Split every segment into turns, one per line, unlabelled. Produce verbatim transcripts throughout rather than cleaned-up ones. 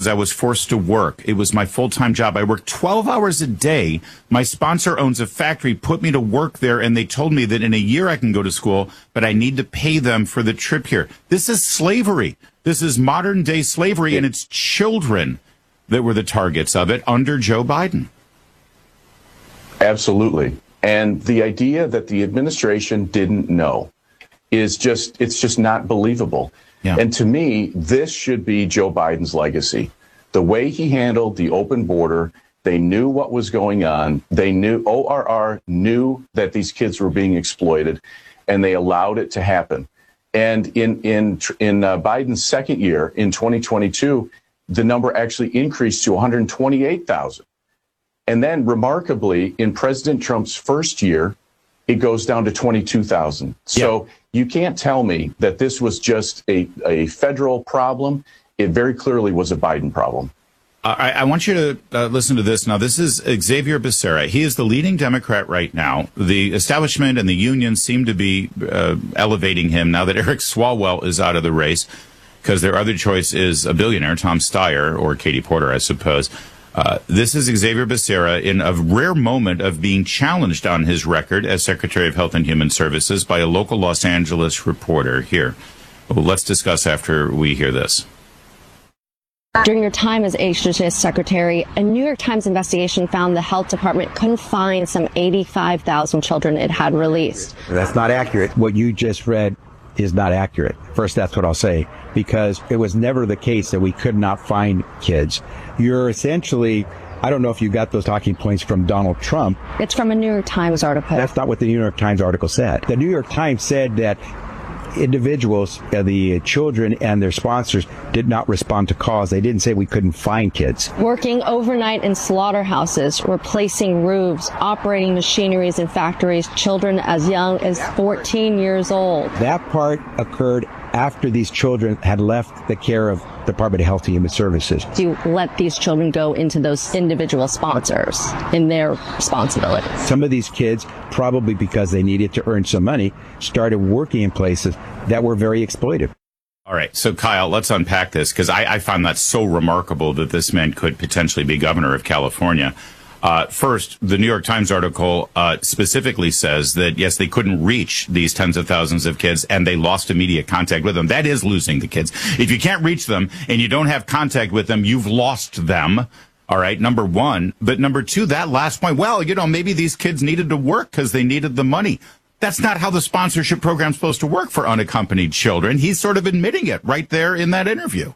I was forced to work. It was my full-time job. I worked twelve hours a day. My sponsor owns a factory, put me to work there, and they told me that in a year I can go to school, but I need to pay them for the trip here. This is slavery. This is modern-day slavery, and it's children that were the targets of it under Joe Biden.
Absolutely. And the idea that the administration didn't know is just, it's just not believable. Yeah. And to me, this should be Joe Biden's legacy. The way he handled the open border, they knew what was going on. They knew, O R R knew that these kids were being exploited, and they allowed it to happen. And in, in, in uh, Biden's second year, in twenty twenty-two, the number actually increased to one hundred twenty-eight thousand. And then, remarkably, in President Trump's first year, it goes down to twenty-two thousand. So yeah. You can't tell me that this was just a, a federal problem. It very clearly was a Biden problem.
Uh, I, I want you to uh, listen to this. Now, this is Xavier Becerra. He is the leading Democrat right now. The establishment and the unions seem to be uh, elevating him now that Eric Swalwell is out of the race, because their other choice is a billionaire, Tom Steyer, or Katie Porter, I suppose. Uh, this is Xavier Becerra in a rare moment of being challenged on his record as Secretary of Health and Human Services by a local Los Angeles reporter. Here, well, let's discuss after we hear this.
During your time as H H S Secretary, a New York Times investigation found the health department couldn't find some eighty-five thousand children it had released.
That's not accurate. What you just read is not accurate. First, that's what I'll say, because it was never the case that we could not find kids. You're essentially, I don't know if you got those talking points from Donald Trump.
It's from a New York Times article.
That's not what the New York Times article said. The New York Times said that individuals, uh, the children and their sponsors, did not respond to calls. They didn't say we couldn't find kids.
Working overnight in slaughterhouses, replacing roofs, operating machineries in factories, children as young as fourteen years old.
That part occurred after these children had left the care of the Department of Health and Human Services.
To let these children go into those individual sponsors in their responsibility.
Some of these kids, probably because they needed to earn some money, started working in places that were very exploitive.
All right. So, Kyle, let's unpack this, because I, I find that so remarkable that this man could potentially be governor of California. Uh, first, the New York Times article uh, specifically says that, yes, they couldn't reach these tens of thousands of kids, and they lost immediate contact with them. That is losing the kids. If you can't reach them and you don't have contact with them, you've lost them. All right, number one. But number two, that last point, well, you know, maybe these kids needed to work because they needed the money. That's not how the sponsorship program's supposed to work for unaccompanied children. He's sort of admitting it right there in that interview.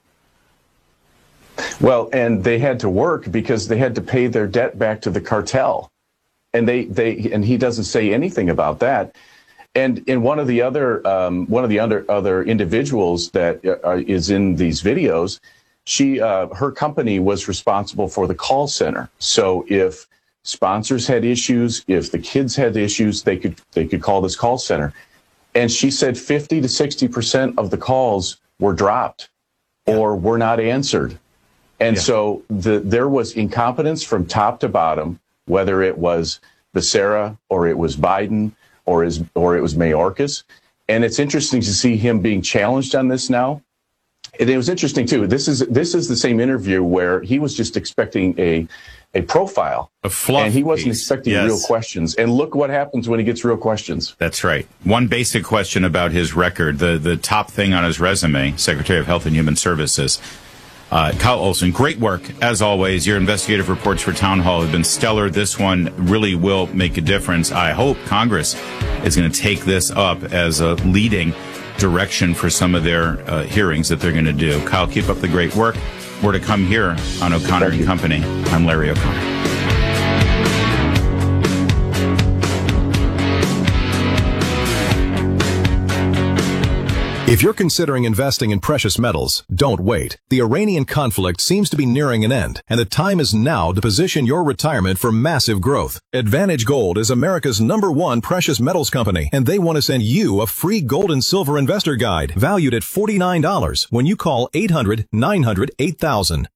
Well, and they had to work because they had to pay their debt back to the cartel. And they, they and he doesn't say anything about that. And in one of the other um, one of the other other individuals that uh, is in these videos, she uh, her company was responsible for the call center. So if sponsors had issues, if the kids had issues, they could they could call this call center. And she said fifty to sixty percent of the calls were dropped or were not answered. And yeah. so the, there was incompetence from top to bottom, whether it was Becerra or it was Biden or, his, or it was Mayorkas. And it's interesting to see him being challenged on this now. And it was interesting, too. This is this is the same interview where he was just expecting a a profile.
A fluff
And he wasn't
piece.
expecting
yes.
real questions. And look what happens when he gets real questions.
That's right. One basic question about his record, the, the top thing on his resume, Secretary of Health and Human Services. Uh, Kyle Olson, great work, as always. Your investigative reports for Town Hall have been stellar. This one really will make a difference. I hope Congress is going to take this up as a leading direction for some of their uh, hearings that they're going to do. Kyle, keep up the great work. More to come here on O'Connor and Company. I'm Larry O'Connor.
If you're considering investing in precious metals, don't wait. The Iranian conflict seems to be nearing an end, and the time is now to position your retirement for massive growth. Advantage Gold is America's number one precious metals company, and they want to send you a free gold and silver investor guide valued at forty-nine dollars when you call eight hundred, nine hundred, eight thousand.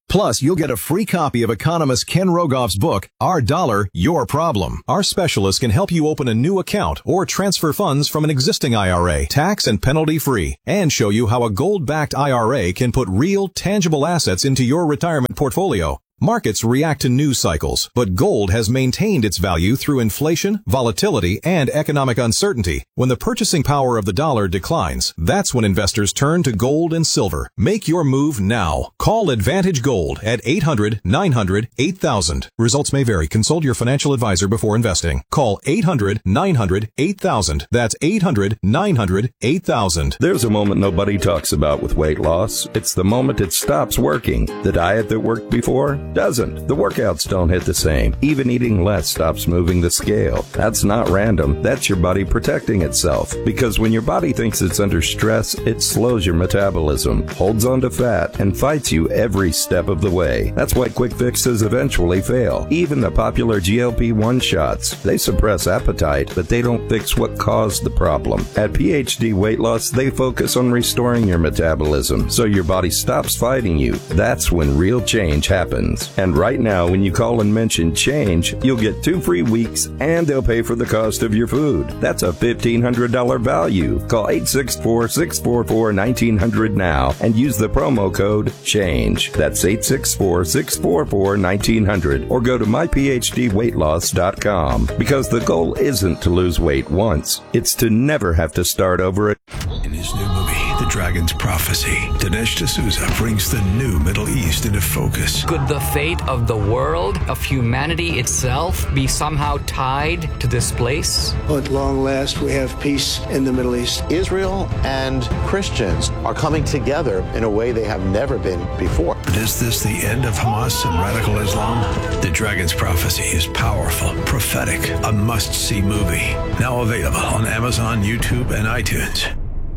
Plus, you'll get a free copy of economist Ken Rogoff's book, Our Dollar, Your Problem. Our specialists can help you open a new account or transfer funds from an existing I R A, tax and penalty free, and show you how a gold-backed I R A can put real, tangible assets into your retirement portfolio. Markets react to news cycles, but gold has maintained its value through inflation, volatility, and economic uncertainty. When the purchasing power of the dollar declines, that's when investors turn to gold and silver. Make your move now. Call Advantage Gold at eight hundred, nine hundred, eight thousand. Results may vary. Consult your financial advisor before investing. Call eight hundred, nine hundred, eight thousand. That's eight hundred, nine hundred, eight thousand.
There's a moment nobody talks about with weight loss. It's the moment it stops working. The diet that worked before doesn't. The workouts don't hit the same. Even eating less stops moving the scale. That's not random. That's your body protecting itself. Because when your body thinks it's under stress, it slows your metabolism, holds onto fat, and fights you every step of the way. That's why quick fixes eventually fail. Even the popular G L P one shots. They suppress appetite, but they don't fix what caused the problem. At P H D Weight Loss, they focus on restoring your metabolism so your body stops fighting you. That's when real change happens. And right now, when you call and mention change, you'll get two free weeks and they'll pay for the cost of your food. That's a fifteen hundred dollars value. Call eight six four, six four four, one nine zero zero now and use the promo code CHANGE. That's eight six four, six four four, one nine zero zero or go to my p h d weight loss dot com because the goal isn't to lose weight once. It's to never have to start over it.
In his new movie, The Dragon's Prophecy, Dinesh D'Souza brings the new Middle East into focus.
Could the fate of the world, of humanity itself, be somehow tied to this place?
At long last, we have peace in the Middle East.
Israel and Christians are coming together in a way they have never been before.
But is this the end of Hamas and radical Islam? The Dragon's Prophecy is powerful, prophetic, a must-see movie. Now available on Amazon, YouTube, and iTunes.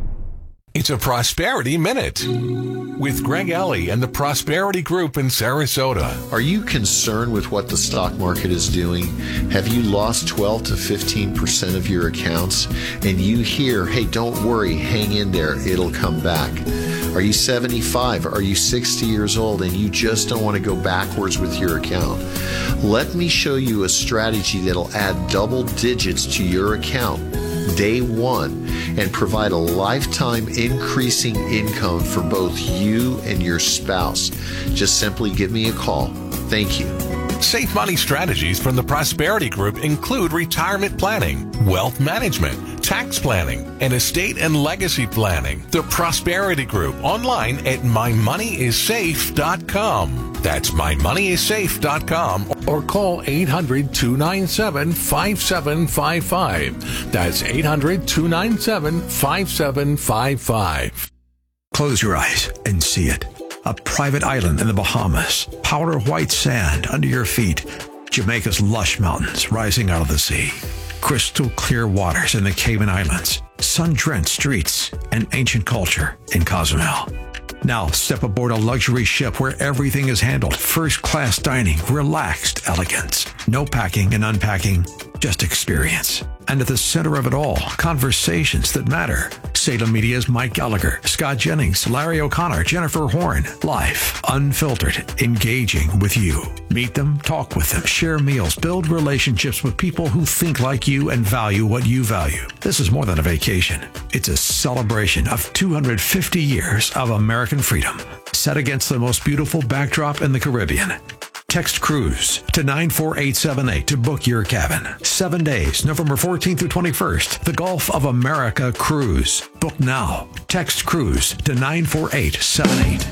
It's a Prosperity Minute with Greg Ellie and the Prosperity Group in Sarasota.
Are you concerned with what the stock market is doing? Have you lost twelve to fifteen percent of your accounts? And you hear, hey, don't worry, hang in there, it'll come back. Are you seventy-five? Are you sixty years old and you just don't want to go backwards with your account? Let me show you a strategy that'll add double digits to your account day one and provide a lifetime increasing income for both you and your spouse. Just simply give me a call. Thank you.
Safe money strategies from the Prosperity Group include retirement planning, wealth management, tax planning, and estate and legacy planning. The Prosperity Group online at my money is safe dot com. That's my money is safe dot com or call eight hundred, two nine seven, five seven five five. That's eight hundred, two nine seven, five seven five five.
Close your eyes and see it. A private island in the Bahamas, powder white sand under your feet, Jamaica's lush mountains rising out of the sea, crystal clear waters in the Cayman Islands, sun-drenched streets, and ancient culture in Cozumel. Now step aboard a luxury ship where everything is handled. First-class dining, relaxed elegance. No packing and unpacking, just experience. And at the center of it all, conversations that matter. Salem Media's Mike Gallagher, Scott Jennings, Larry O'Connor, Jennifer Horn. Life, unfiltered, engaging with you. Meet them, talk with them, share meals, build relationships with people who think like you and value what you value. This is more than a vacation. It's a celebration of two hundred fifty years of American freedom, set against the most beautiful backdrop in the Caribbean. Text cruise to nine four eight seven eight to book your cabin. Seven days, November fourteenth through twenty-first. The Gulf of America Cruise. Book now. Text cruise to nine four eight seven eight.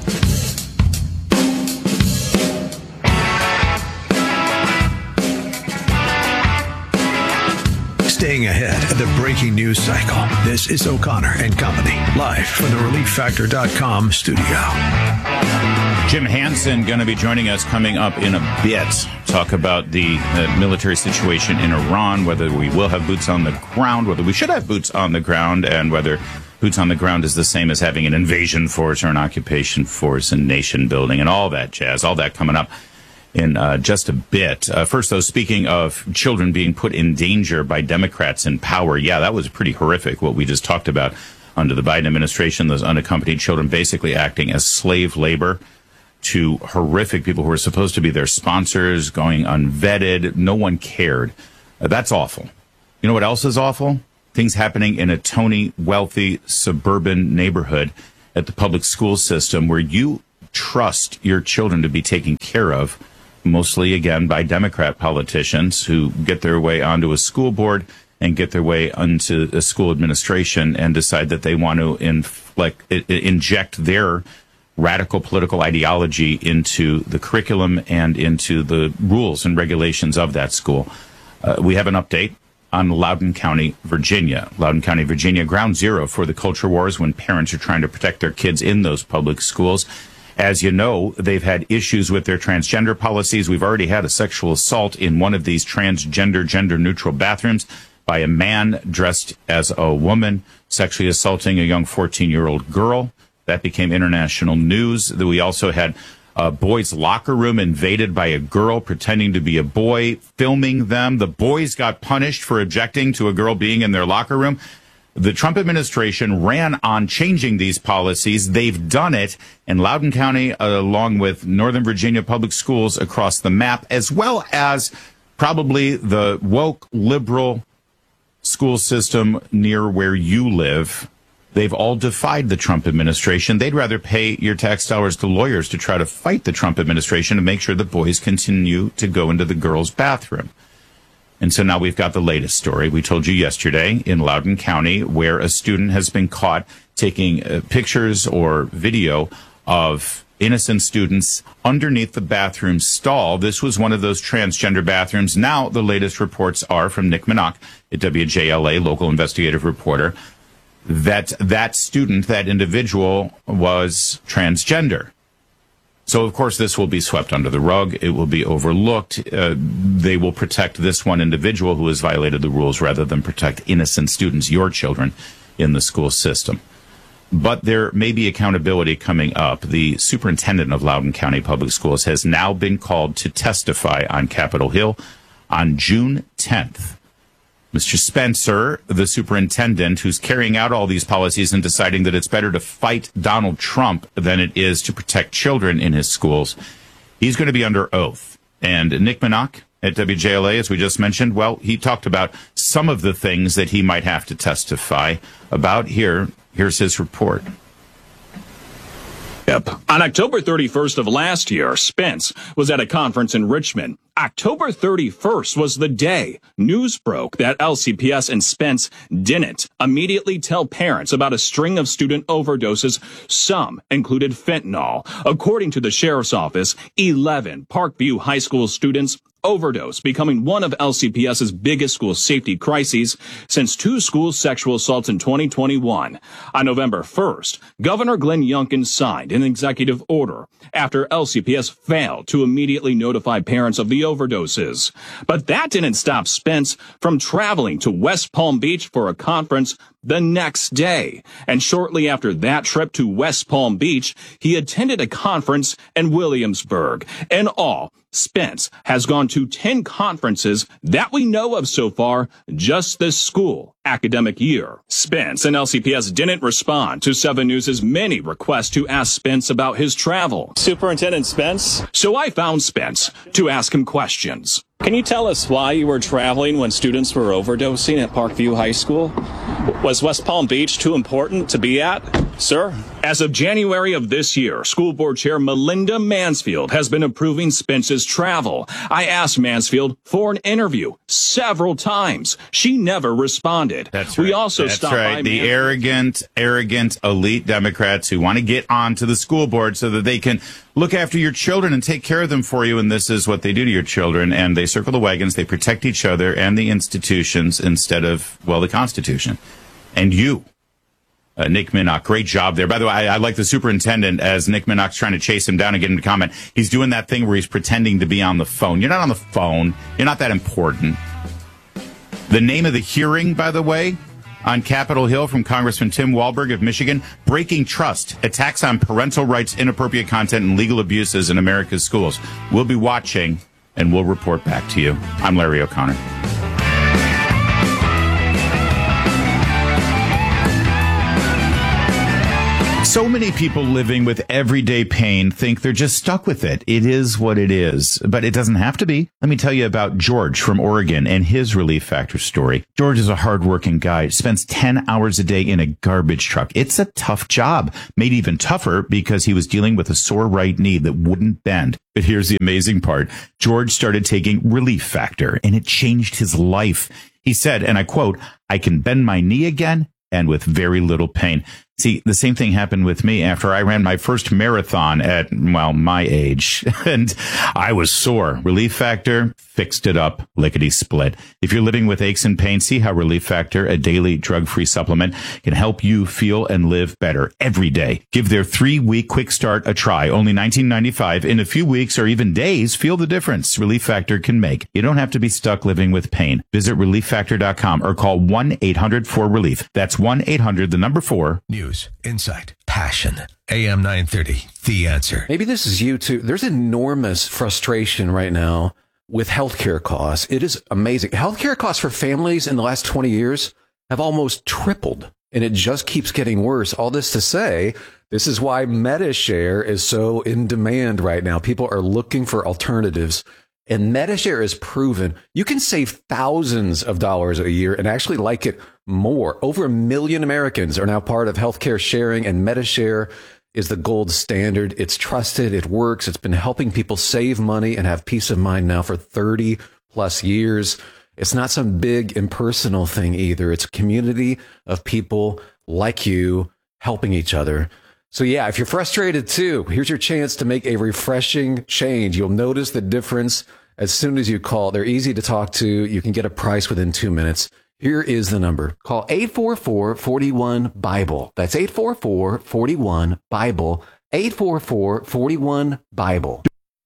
Staying ahead of the breaking news cycle. This is O'Connor and Company, live from the relief factor dot com studio.
Jim Hansen going to be joining us coming up in a bit. Talk about the uh, military situation in Iran, whether we will have boots on the ground, whether we should have boots on the ground, and whether boots on the ground is the same as having an invasion force or an occupation force and nation building and all that jazz. All that coming up in uh, just a bit. Uh, first, though, speaking of children being put in danger by Democrats in power, yeah, that was pretty horrific, what we just talked about under the Biden administration, those unaccompanied children basically acting as slave labor. to horrific people who were supposed to be their sponsors going unvetted. No one cared. Uh, that's awful. You know what else is awful? Things happening in a Tony, wealthy, suburban neighborhood at the public school system where you trust your children to be taken care of, mostly, again, by Democrat politicians who get their way onto a school board and get their way onto a school administration and decide that they want to inflict, inject their radical political ideology into the curriculum and into the rules and regulations of that school. Uh, we have an update on Loudoun County, Virginia. Loudoun County, Virginia, ground zero for the culture wars when parents are trying to protect their kids in those public schools. As you know, they've had issues with their transgender policies. We've already had a sexual assault in one of these transgender, gender-neutral bathrooms by a man dressed as a woman, sexually assaulting a young fourteen-year-old girl. That became international news. We also had a boys' locker room invaded by a girl pretending to be a boy, filming them. The boys got punished for objecting to a girl being in their locker room. The Trump administration ran on changing these policies. They've done it in Loudoun County, uh, along with Northern Virginia public schools across the map, as well as probably the woke liberal school system near where you live. They've all defied the Trump administration. They'd rather pay your tax dollars to lawyers to try to fight the Trump administration to make sure the boys continue to go into the girls' bathroom. And so now we've got the latest story. We told you yesterday in Loudoun County where a student has been caught taking uh, pictures or video of innocent students underneath the bathroom stall. This was one of those transgender bathrooms. Now the latest reports are from Nick Minock at W J L A, local investigative reporter, that that student, that individual, was transgender. So, of course, this will be swept under the rug. It will be overlooked. Uh, they will protect this one individual who has violated the rules rather than protect innocent students, your children, in the school system. But there may be accountability coming up. The superintendent of Loudoun County Public Schools has now been called to testify on Capitol Hill on June tenth. Mister Spencer, the superintendent who's carrying out all these policies and deciding that it's better to fight Donald Trump than it is to protect children in his schools, he's going to be under oath. And Nick Minock at W J L A, as we just mentioned, well, he talked about some of the things that he might have to testify about. Here, here's his report.
Yep. On October thirty-first of last year, Spence was at a conference in Richmond. October thirty-first was the day news broke that L C P S and Spence didn't immediately tell parents about a string of student overdoses. Some included fentanyl. According to the sheriff's office, eleven Parkview High School students overdose, becoming one of L C P S's biggest school safety crises since two school sexual assaults in twenty twenty-one. On November first, Governor Glenn Youngkin signed an executive order after L C P S failed to immediately notify parents of the overdoses. But that didn't stop Spence from traveling to West Palm Beach for a conference the next day. And shortly after that trip to West Palm Beach, he attended a conference in Williamsburg. In all, Spence has gone to ten conferences that we know of so far just this school academic year. Spence and L C P S didn't respond to seven News' many requests to ask Spence about his travel.
Superintendent Spence?
So I found Spence to ask him questions.
Can you tell us why you were traveling when students were overdosing at Parkview High School? Was West Palm Beach too important to be at, sir?
As of January of this year, School Board Chair Melinda Mansfield has been approving Spence's travel. I asked Mansfield for an interview several times. She never responded.
That's right.
We also
That's
stopped
right.
by
the
Mansfield.
arrogant, arrogant, elite Democrats who want to get onto the school board so that they can look after your children and take care of them for you. And this is what they do to your children. And they circle the wagons. They protect each other and the institutions instead of, well, the Constitution. And you, uh, Nick Minock, great job there. By the way, I, I like the superintendent as Nick Minock's trying to chase him down and get him to comment. He's doing that thing where he's pretending to be on the phone. You're not on the phone. You're not that important. The name of the hearing, by the way, on Capitol Hill from Congressman Tim Walberg of Michigan, Breaking Trust, Attacks on Parental Rights, Inappropriate Content, and Legal Abuses in America's Schools. We'll be watching, and we'll report back to you. I'm Larry O'Connor. So many people living with everyday pain think they're just stuck with it. It is what it is, but it doesn't have to be. Let me tell you about George from Oregon and his Relief Factor story. George is a hardworking guy, spends ten hours a day in a garbage truck. It's a tough job, made even tougher because he was dealing with a sore right knee that wouldn't bend. But here's the amazing part. George started taking Relief Factor, and it changed his life. He said, and I quote, "I can bend my knee again and with very little pain." See, the same thing happened with me after I ran my first marathon at, well, my age, and I was sore. Relief Factor fixed it up, lickety split. If you're living with aches and pains, see how Relief Factor, a daily drug-free supplement, can help you feel and live better every day. Give their three-week quick start a try, only nineteen ninety-five. In a few weeks or even days, feel the difference Relief Factor can make. You don't have to be stuck living with pain. Visit relief factor dot com or call one eight hundred four relief. That's one eight hundred, the number four.
News, insight, passion. A M nine thirty, The Answer.
Maybe this is you too. There's enormous frustration right now with healthcare costs. It is amazing. Healthcare costs for families in the last twenty years have almost tripled, and it just keeps getting worse. All this to say, this is why MediShare is so in demand right now. People are looking for alternatives. And MediShare is proven you can save thousands of dollars a year and actually like it more. Over a million Americans are now part of healthcare sharing, and MediShare is the gold standard. It's trusted. It works. It's been helping people save money and have peace of mind now for thirty plus years. It's not some big impersonal thing either. It's a community of people like you helping each other. So yeah, if you're frustrated too, here's your chance to make a refreshing change. You'll notice the difference as soon as you call. They're easy to talk to. You can get a price within two minutes. Here is the number. Call eight four four, four one, BIBLE. That's eight four four, four one, BIBLE. eight four four, four one, BIBLE.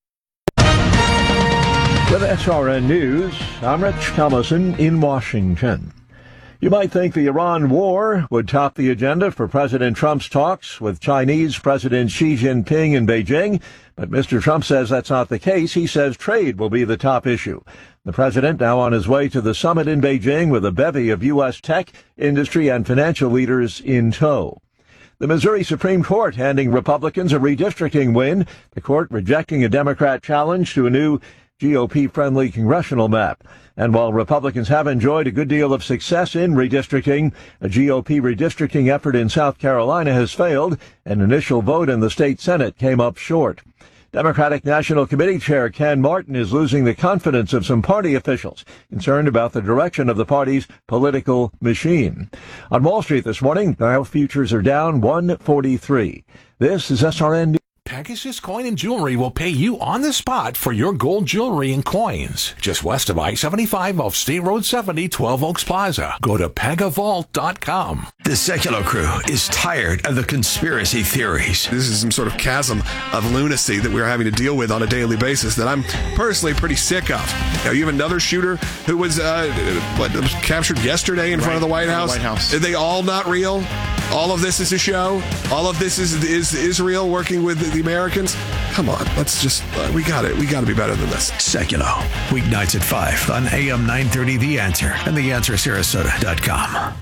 With S R N News, I'm Rich Thomason in Washington. You might think the Iran war would top the agenda for President Trump's talks with Chinese President Xi Jinping in Beijing, but Mister Trump says that's not the case. He says trade will be the top issue. The president now on his way to the summit in Beijing with a bevy of U S tech, industry, and financial leaders in tow. The Missouri Supreme Court handing Republicans a redistricting win, the court rejecting a Democrat challenge to a new G O P-friendly congressional map. And while Republicans have enjoyed a good deal of success in redistricting, a G O P redistricting effort in South Carolina has failed. An initial vote in the state Senate came up short. Democratic National Committee Chair Ken Martin is losing the confidence of some party officials, concerned about the direction of the party's political machine. On Wall Street this morning, Dow futures are down one forty-three. This is S R N News.
Pegasus Coin and Jewelry will pay you on the spot for your gold jewelry and coins. Just west of I seventy-five off State Road seventy, twelve Oaks Plaza. Go to pegavault dot com.
The Secular Crew is tired of the conspiracy theories.
This is some sort of chasm of lunacy that we're having to deal with on a daily basis that I'm personally pretty sick of. Now, you have another shooter who was, uh, what, was captured yesterday in right, front of the White House. The White House. Are they all not real? All of this is a show? All of this is is Israel working with the Americans? Come on, let's just, uh, we got it. We got to be better than this.
Secular, weeknights at five on A M nine thirty The Answer and the answer sarasota dot com.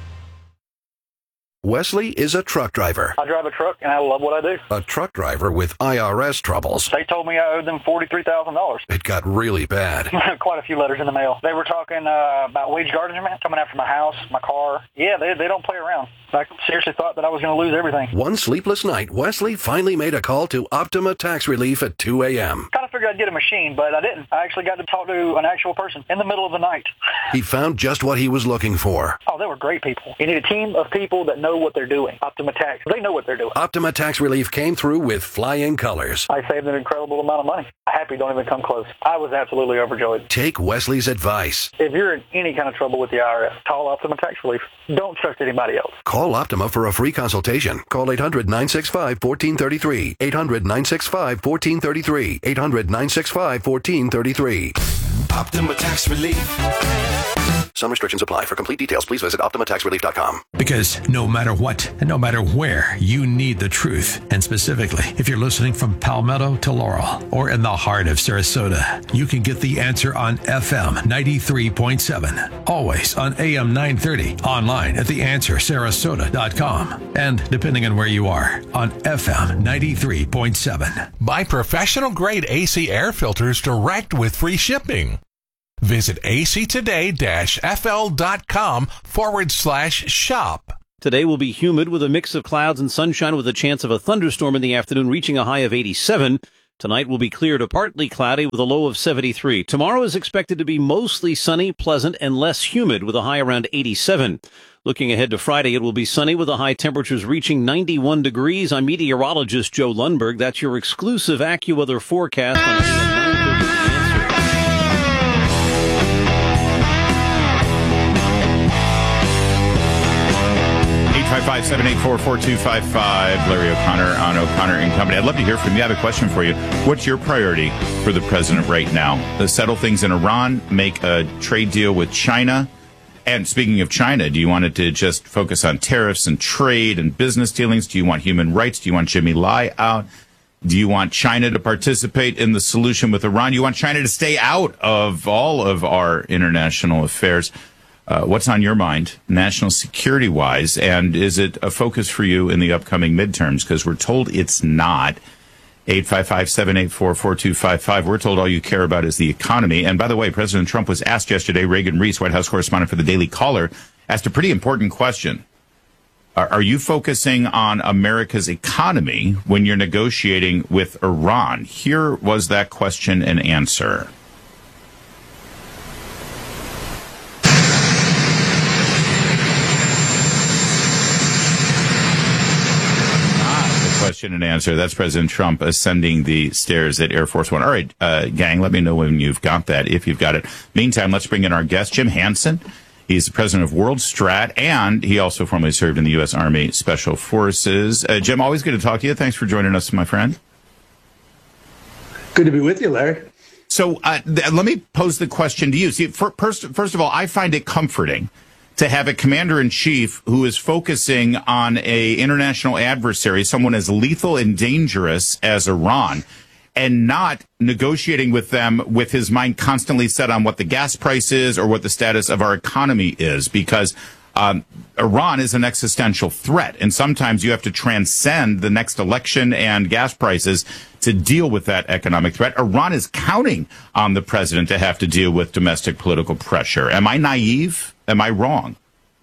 Wesley is a truck driver.
I drive a truck, and I love what I do.
A truck driver with I R S troubles.
They told me I owed them forty-three thousand dollars.
It got really bad.
Quite a few letters in the mail. They were talking uh, about wage garnishment, coming after my house, my car. Yeah, they, they don't play around. I seriously thought that I was going to lose everything.
One sleepless night, Wesley finally made a call to Optima Tax Relief at two a.m.
Kind of figured I'd get a machine, but I didn't. I actually got to talk to an actual person in the middle of the night.
He found just what he was looking for.
Oh, they were great people. You need a team of people that know what they're doing. Optima Tax, they know what they're doing.
Optima Tax Relief came through with flying colors.
I saved an incredible amount of money. Happy don't even come close. I was absolutely overjoyed.
Take Wesley's advice.
If you're in any kind of trouble with the I R S, call Optima Tax Relief. Don't trust anybody else.
Call Optima for a free consultation. Call eight hundred, nine six five, one four three three. eight hundred, nine six five, one four three three. eight hundred, nine six five, one four three three.
Optima Tax Relief.
Some restrictions apply. For complete details, please visit Optima Tax Relief dot com.
Because no matter what and no matter where, you need the truth. And specifically, if you're listening from Palmetto to Laurel or in the heart of Sarasota, you can get the answer on F M ninety-three point seven. Always on A M nine thirty. Online at the answer sarasota dot com. And depending on where you are, on F M ninety-three point seven.
Buy professional grade A C air filters direct with free shipping. Visit actoday-fl.com forward slash shop.
Today will be humid with a mix of clouds and sunshine with a chance of a thunderstorm in the afternoon reaching a high of eighty-seven. Tonight will be clear to partly cloudy with a low of seventy-three. Tomorrow is expected to be mostly sunny, pleasant, and less humid with a high around eighty-seven. Looking ahead to Friday, it will be sunny with the high temperatures reaching ninety-one degrees. I'm meteorologist Joe Lundberg. That's your exclusive AccuWeather forecast on
five five, seven eight four, four two five five. Larry O'Connor on O'Connor and Company. I'd love to hear from you. I have a question for you. What's your priority for the president right now? To settle things in Iran, make a trade deal with China? And speaking of China, do you want it to just focus on tariffs and trade and business dealings? Do you want human rights? Do you want Jimmy Lai out? Do you want China to participate in the solution with Iran? Do you want China to stay out of all of our international affairs? Uh, what's on your mind, national security-wise, and is it a focus for you in the upcoming midterms? Because we're told it's not. eight five five, seven eight four, four two five five. We're told all you care about is the economy. And by the way, President Trump was asked yesterday, Reagan Reese, White House correspondent for the Daily Caller, asked a pretty important question. Are, are you focusing on America's economy when you're negotiating with Iran? Here was that question and answer. Question and answer. That's President Trump ascending the stairs at Air Force One. All right, uh, gang, let me know when you've got that, if you've got it. Meantime, let's bring in our guest, Jim Hansen. He's the president of World Strat, and he also formerly served in the U S. Army Special Forces. Uh, Jim, always good to talk to you. Thanks for joining us, my friend.
Good to be with you, Larry.
So uh, th- let me pose the question to you. See, for, first, first of all, I find it comforting to have a commander-in-chief who is focusing on a international adversary, someone as lethal and dangerous as Iran, and not negotiating with them with his mind constantly set on what the gas price is or what the status of our economy is, because um, Iran is an existential threat, and sometimes you have to transcend the next election and gas prices to deal with that economic threat. Iran is counting on the president to have to deal with domestic political pressure. Am I naive? Am I wrong?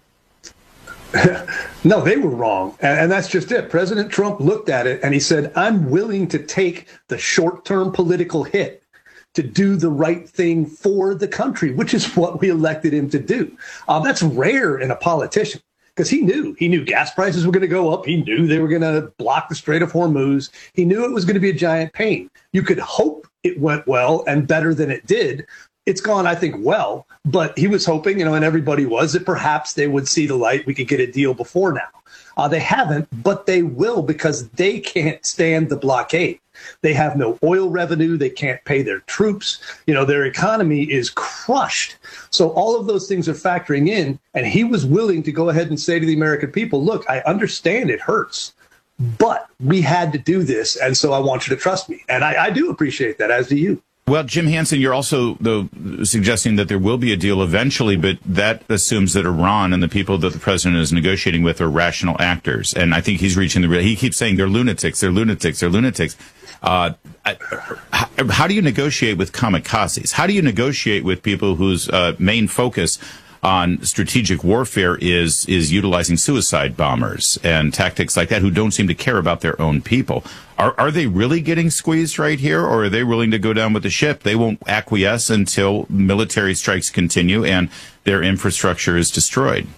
No, they were wrong. And, and that's just it. President Trump looked at it and he said, I'm willing to take the short-term political hit to do the right thing for the country, which is what we elected him to do. Uh, that's rare in a politician because he knew. He knew gas prices were going to go up. He knew they were going to block the Strait of Hormuz. He knew it was going to be a giant pain. You could hope it went well and better than it did. It's gone, I think, well, but he was hoping, you know, and everybody was, that perhaps they would see the light. We could get a deal before now. Uh, they haven't, but they will because they can't stand the blockade. They have no oil revenue. They can't pay their troops. You know, their economy is crushed. So all of those things are factoring in. And he was willing to go ahead and say to the American people, look, I understand it hurts, but we had to do this. And so I want you to trust me. And I, I do appreciate that, as do you.
Well, Jim Hansen, you're also, though, suggesting that there will be a deal eventually, but that assumes that Iran and the people that the president is negotiating with are rational actors. And I think he's reaching the real. He keeps saying they're lunatics, they're lunatics, they're lunatics. Uh, how, how do you negotiate with kamikazes? How do you negotiate with people whose uh, main focus on strategic warfare is is utilizing suicide bombers and tactics like that, who don't seem to care about their own people? Are are they really getting squeezed right here, or are they willing to go down with the ship? They won't acquiesce until military strikes continue and their infrastructure is destroyed.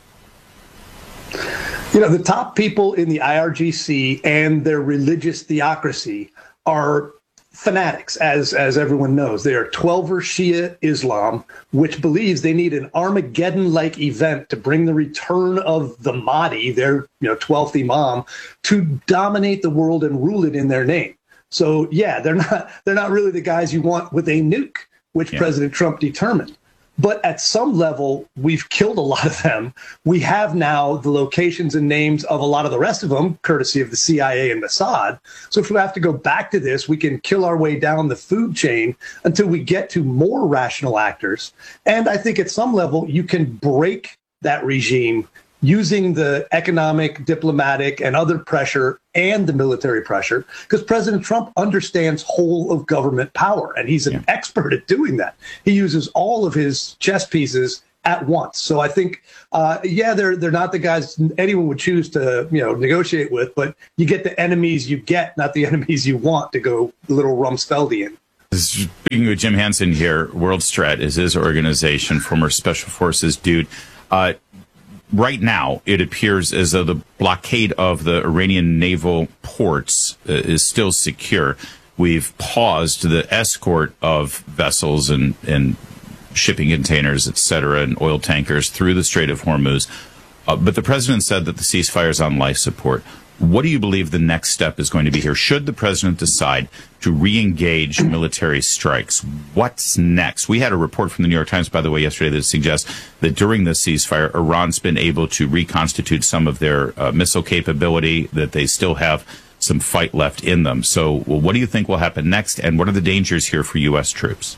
You know, the top people in the I R G C and their religious theocracy are fanatics, as as everyone knows. They are Twelver Shia Islam, which believes they need an Armageddon-like event to bring the return of the Mahdi, their you know twelfth Imam, to dominate the world and rule it in their name. So yeah, they're not they're not really the guys you want with a nuke, which yeah. President Trump determined. But at some level, we've killed a lot of them. We have now the locations and names of a lot of the rest of them, courtesy of the C I A and Mossad. So if we have to go back to this, we can kill our way down the food chain until we get to more rational actors. And I think at some level, you can break that regime using the economic, diplomatic, and other pressure and the military pressure, because President Trump understands whole of government power, and he's an yeah. expert at doing that. He uses all of his chess pieces at once. So I think, uh, yeah, they're they're not the guys anyone would choose to you know negotiate with, but you get the enemies you get, not the enemies you want, to go a little Rumsfeldian.
Speaking with Jim Hansen here, World Strat is his organization, former Special Forces dude. Uh, Right now, it appears as though the blockade of the Iranian naval ports uh, is still secure. We've paused the escort of vessels and, and shipping containers, et cetera, and oil tankers through the Strait of Hormuz. Uh, but the president said that the ceasefire is on life support. What do you believe the next step is going to be here? Should the president decide to re-engage military strikes, what's next? We had a report from the New York Times, by the way, yesterday that suggests that during the ceasefire, Iran's been able to reconstitute some of their uh, missile capability, that they still have some fight left in them. So well, what do you think will happen next, and what are the dangers here for U S troops?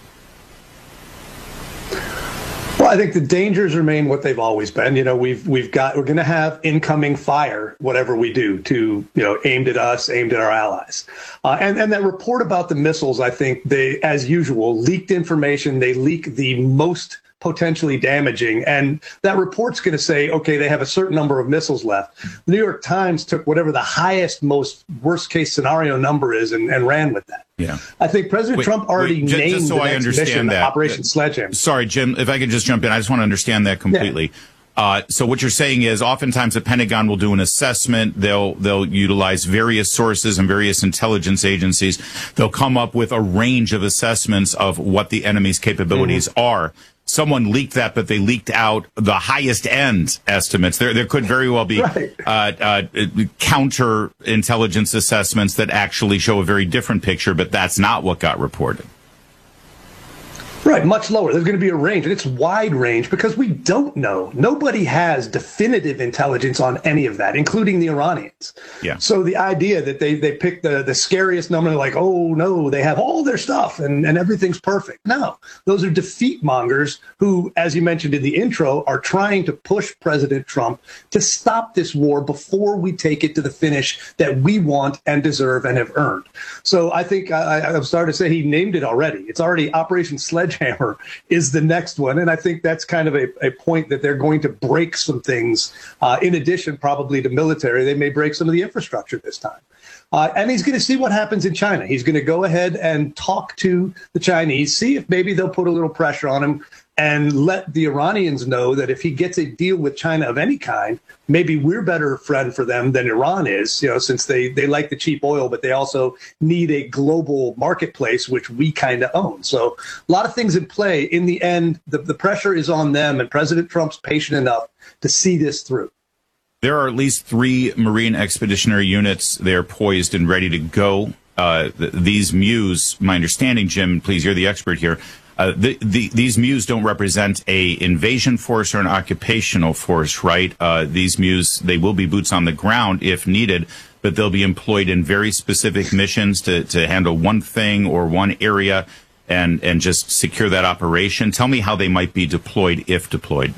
Well, I think the dangers remain what they've always been. You know, we've we've got we're going to have incoming fire, whatever we do, to you know, aimed at us, aimed at our allies. Uh, and and that report about the missiles, I think they, as usual, leaked information. They leak the most potentially damaging. And that report's going to say, okay, they have a certain number of missiles left. The New York Times took whatever the highest, most worst case scenario number is and, and ran with that.
Yeah.
I think President
wait,
Trump already
wait, just,
named
just so
the
I
next
understand
mission,
that,
Operation Sledgehammer.
Sorry, Jim, if I could just jump in. I just want to understand that completely. Yeah. Uh, so what you're saying is oftentimes the Pentagon will do an assessment. They'll they'll utilize various sources and various intelligence agencies. They'll come up with a range of assessments of what the enemy's capabilities mm-hmm. are. Someone leaked that, but they leaked out the highest end estimates. There, there could very well be right. uh, uh, counter intelligence assessments that actually show a very different picture, but that's not what got reported.
Right, much lower. There's going to be a range, and it's wide range because we don't know. Nobody has definitive intelligence on any of that, including the Iranians.
Yeah.
So the idea that they they pick the, the scariest number, like, oh, no, they have all their stuff and, and everything's perfect. No, those are defeat mongers who, as you mentioned in the intro, are trying to push President Trump to stop this war before we take it to the finish that we want and deserve and have earned. So I think I, I'm starting to say he named it already. It's already Operation Sledgehammer. Hammer is the next one. And I think that's kind of a, a point that they're going to break some things. Uh, in addition, probably to military, they may break some of the infrastructure this time. Uh, and he's going to see what happens in China. He's going to go ahead and talk to the Chinese, see if maybe they'll put a little pressure on him and let the Iranians know that if he gets a deal with China of any kind, maybe we're better friend for them than Iran is, you know, since they, they like the cheap oil, but they also need a global marketplace, which we kind of own. So a lot of things in play. In the end, the, the pressure is on them, and President Trump's patient enough to see this through.
There are at least three Marine Expeditionary Units. They're poised and ready to go. Uh, th- these M U S, my understanding, Jim, please, you're the expert here. Uh, the, the, these M U S don't represent a invasion force or an occupational force, right? Uh, these M U S, they will be boots on the ground if needed, but they'll be employed in very specific missions to, to handle one thing or one area and, and just secure that operation. Tell me how they might be deployed if deployed.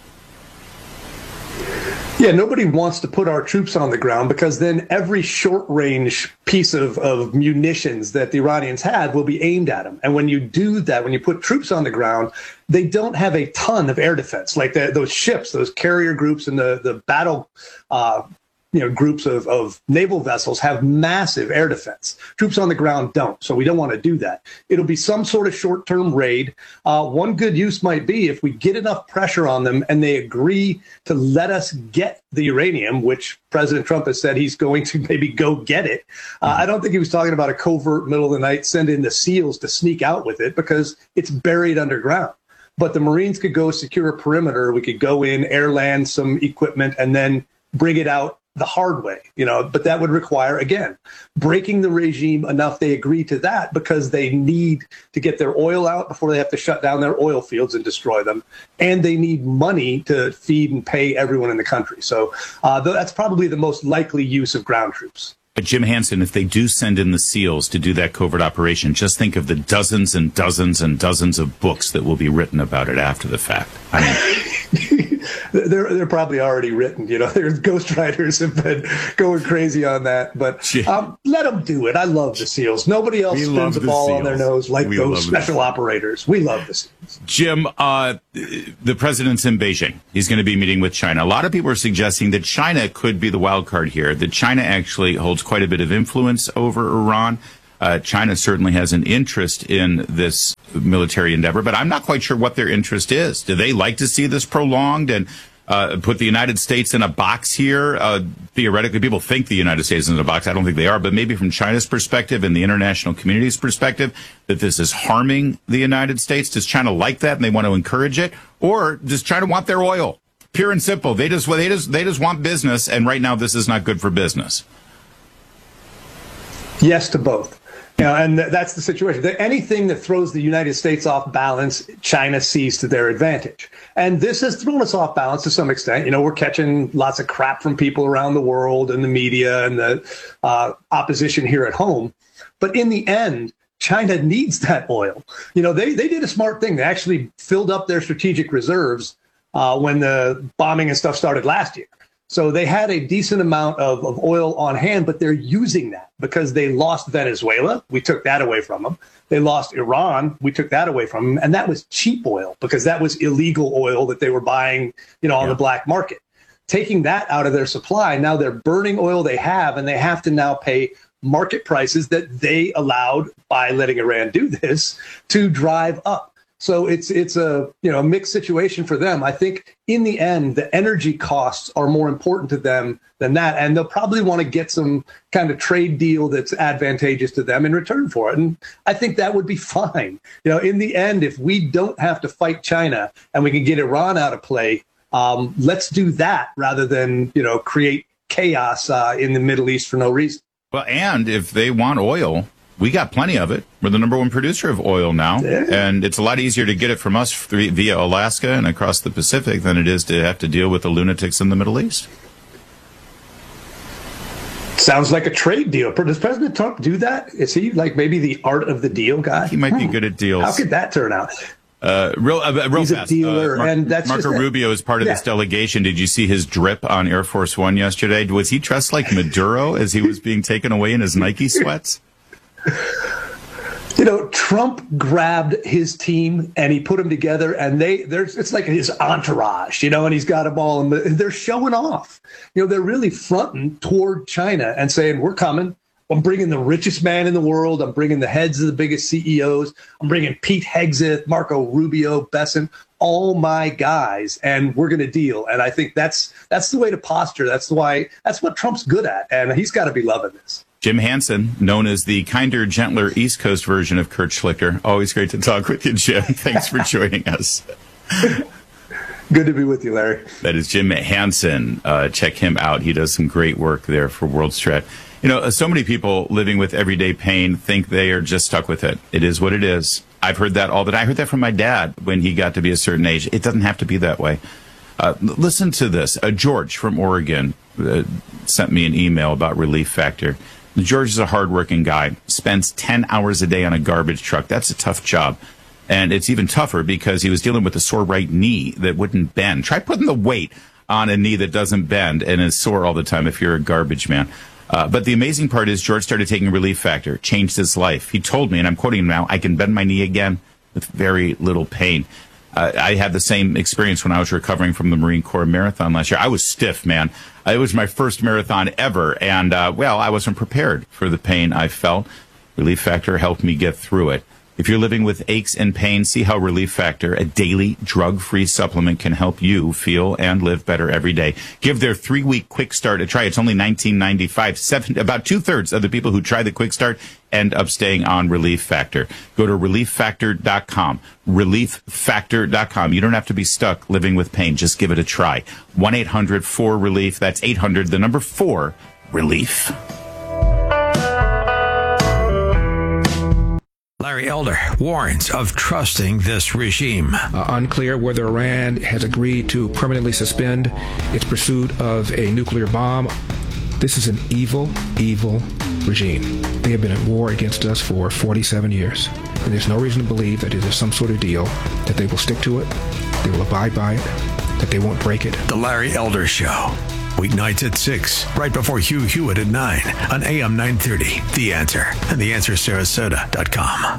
Yeah, nobody wants to put our troops on the ground because then every short-range piece of, of munitions that the Iranians had will be aimed at them. And when you do that, when you put troops on the ground, they don't have a ton of air defense. Like the, those ships, those carrier groups and the, the battle uh, you know, groups of, of naval vessels have massive air defense. Troops on the ground don't, so we don't want to do that. It'll be some sort of short-term raid. Uh, one good use might be if we get enough pressure on them and they agree to let us get the uranium, which President Trump has said he's going to maybe go get it. Uh, I don't think he was talking about a covert middle of the night, send in the SEALs to sneak out with it because it's buried underground. But the Marines could go secure a perimeter. We could go in, air land some equipment, and then bring it out the hard way, you know, but that would require, again, breaking the regime enough they agree to that because they need to get their oil out before they have to shut down their oil fields and destroy them. And they need money to feed and pay everyone in the country. So uh, that's probably the most likely use of ground troops.
But Jim Hansen, if they do send in the SEALs to do that covert operation, just think of the dozens and dozens and dozens of books that will be written about it after the fact. I mean,
they're they're probably already written. You know, there's ghostwriters have been going crazy on that. But um, let them do it. I love the SEALs. Nobody else
We
spins
love
the
the
ball
SEALs.
on their nose like
We love
those
the
special
SEALs.
operators. We love the SEALs.
Jim, uh, the president's in Beijing. He's going to be meeting with China. A lot of people are suggesting that China could be the wild card here, that China actually holds quite a bit of influence over Iran. Uh, China certainly has an interest in this military endeavor, but I'm not quite sure what their interest is. Do they like to see this prolonged and uh, put the United States in a box here? Uh, theoretically, people think the United States is in a box. I don't think they are, but maybe from China's perspective and the international community's perspective, that this is harming the United States. Does China like that and they want to encourage it? Or does China want their oil? Pure and simple. They just, they just, they just want business, and right now this is not good for business.
Yes to both. You know, and th- that's the situation. That anything that throws the United States off balance, China sees to their advantage. And this has thrown us off balance to some extent. You know, we're catching lots of crap from people around the world and the media and the uh, opposition here at home. But in the end, China needs that oil. You know, they, they did a smart thing. They actually filled up their strategic reserves uh, when the bombing and stuff started last year. So they had a decent amount of, of oil on hand, but they're using that because they lost Venezuela. We took that away from them. They lost Iran. We took that away from them. And that was cheap oil because that was illegal oil that they were buying, you know, on yeah. the black market. Taking that out of their supply, now they're burning oil they have, and they have to now pay market prices that they allowed by letting Iran do this to drive up. So it's it's a you know a mixed situation for them. I think in the end, the energy costs are more important to them than that, and they'll probably want to get some kind of trade deal that's advantageous to them in return for it. And I think that would be fine. You know, in the end, if we don't have to fight China and we can get Iran out of play, um, let's do that rather than you know create chaos uh, in the Middle East for no reason.
Well, and if they want oil, we got plenty of it. We're the number one producer of oil now, yeah. and it's a lot easier to get it from us via Alaska and across the Pacific than it is to have to deal with the lunatics in the Middle East.
Sounds like a trade deal. Does President Trump do that? Is he like maybe the art of the deal guy?
He might be good at deals.
How could that turn out?
Uh, real, uh, real
He's
fast.
a dealer,
uh, Mar-
and that's
Marco
just
Rubio is part of
yeah.
this delegation. Did you see his drip on Air Force One yesterday? Was he dressed like Maduro as he was being taken away in his Nike sweats?
You know, Trump grabbed his team and he put them together, and they there's it's like his entourage, you know, and he's got them all, and they're showing off. You know, they're really fronting toward China and saying, "We're coming. I'm bringing the richest man in the world. I'm bringing the heads of the biggest C E Os. I'm bringing Pete Hegseth, Marco Rubio, Besson, all my guys, and we're going to deal." And I think that's that's the way to posture. That's why that's what Trump's good at, and he's got to be loving this.
Jim Hansen, known as the kinder, gentler East Coast version of Kurt Schlichter. Always great to talk with you, Jim. Thanks for joining us.
Good to be with you, Larry.
That is Jim Hansen. Uh, check him out. He does some great work there for WorldStrat. You know, so many people living with everyday pain think they are just stuck with it. It is what it is. I've heard that all the time. I heard that from my dad when he got to be a certain age. It doesn't have to be that way. Uh, listen to this. Uh, George from Oregon uh, sent me an email about Relief Factor. George is a hardworking guy, spends ten hours a day on a garbage truck. That's a tough job. And it's even tougher because he was dealing with a sore right knee that wouldn't bend. Try putting the weight on a knee that doesn't bend and is sore all the time if you're a garbage man. Uh, but the amazing part is George started taking Relief Factor, changed his life. He told me, and I'm quoting him now, "I can bend my knee again with very little pain." Uh, I had the same experience when I was recovering from the Marine Corps marathon last year. I was stiff, man. It was my first marathon ever, and, uh, well, I wasn't prepared for the pain I felt. Relief Factor helped me get through it. If you're living with aches and pains, see how Relief Factor, a daily drug-free supplement, can help you feel and live better every day. Give their three-week Quick Start a try. It's only nineteen ninety-five. Seven, about two-thirds of the people who try the Quick Start end up staying on Relief Factor. Go to relief factor dot com. relief factor dot com. You don't have to be stuck living with pain. Just give it a try. one eight hundred four relief. That's eight hundred, the number four, relief.
Larry Elder warns of trusting this regime.
Uh, unclear whether Iran has agreed to permanently suspend its pursuit of a nuclear bomb. This is an evil, evil regime. They have been at war against us for forty-seven years. And there's no reason to believe that it is some sort of deal, that they will stick to it, they will abide by it, that they won't break it.
The Larry Elder Show. Weeknights at six, right before Hugh Hewitt at nine on A M nine thirty. The Answer and the answer sarasota dot com.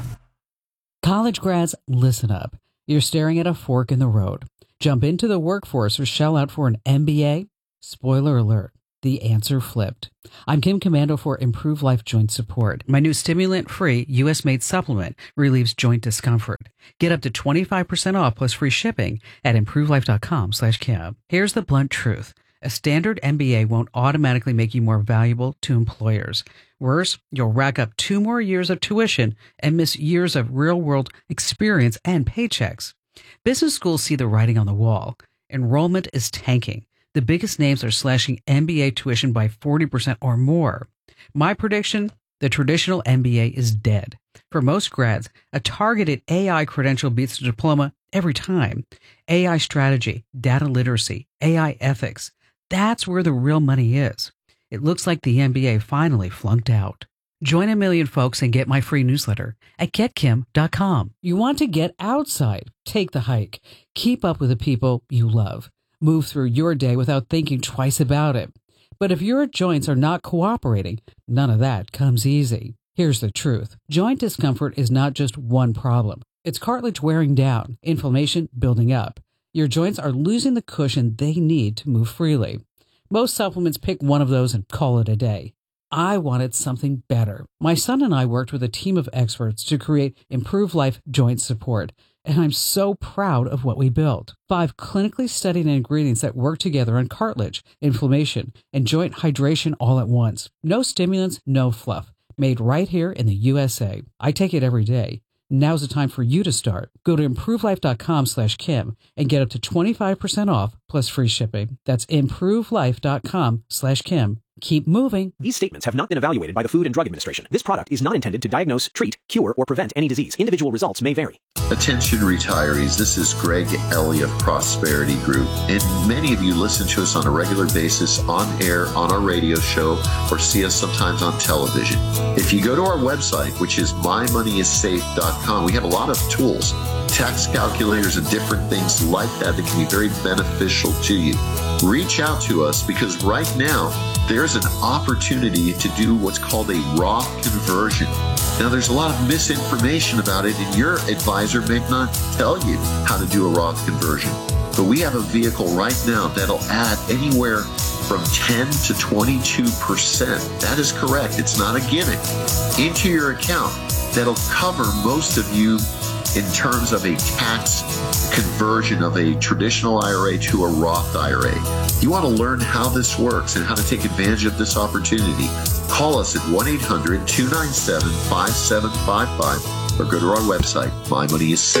College grads, listen up. You're staring at a fork in the road. Jump into the workforce or shell out for an M B A? Spoiler alert. The answer flipped. I'm Kim Commando for Improve Life Joint Support. My new stimulant-free, U S-made supplement relieves joint discomfort. Get up to twenty-five percent off plus free shipping at improve life dot com slash Kim. Here's the blunt truth. A standard M B A won't automatically make you more valuable to employers. Worse, you'll rack up two more years of tuition and miss years of real-world experience and paychecks. Business schools see the writing on the wall. Enrollment is tanking. The biggest names are slashing M B A tuition by forty percent or more. My prediction, the traditional M B A is dead. For most grads, a targeted A I credential beats the diploma every time. A I strategy, data literacy, A I ethics. That's where the real money is. It looks like the M B A finally flunked out. Join a million folks and get my free newsletter at get kim dot com. You want to get outside? Take the hike. Keep up with the people you love. Move through your day without thinking twice about it. But if your joints are not cooperating, none of that comes easy. Here's the truth. Joint discomfort is not just one problem. It's cartilage wearing down, inflammation building up. Your joints are losing the cushion they need to move freely. Most supplements pick one of those and call it a day. I wanted something better. My son and I worked with a team of experts to create Improve Life Joint Support, and I'm so proud of what we built. Five clinically studied ingredients that work together on cartilage, inflammation, and joint hydration all at once. No stimulants, no fluff. Made right here in the U S A. I take it every day. Now's the time for you to start. Go to improve life dot com slash Kim and get up to twenty-five percent off plus free shipping. That's improve life dot com slash Kim. Keep moving.
These statements have not been evaluated by the Food and Drug Administration. This product is not intended to diagnose, treat, cure, or prevent any disease. Individual results may vary.
Attention retirees, this is Greg Ellie of Prosperity Group, and many of you listen to us on a regular basis on air, on our radio show, or see us sometimes on television. If you go to our website, which is my money is safe dot com, we have a lot of tools, tax calculators and different things like that that can be very beneficial to you. Reach out to us because right now there's an opportunity to do what's called a Roth conversion. Now, there's a lot of misinformation about it, and your advisor may not tell you how to do a Roth conversion. But we have a vehicle right now that'll add anywhere from ten to twenty-two percent. That is correct. It's not a gimmick. Into your account that'll cover most of you in terms of a tax conversion of a traditional I R A to a Roth I R A. You want to learn how this works and how to take advantage of this opportunity? Call us at one eight hundred two nine seven five seven five five or go to our website, My Money Is Safe.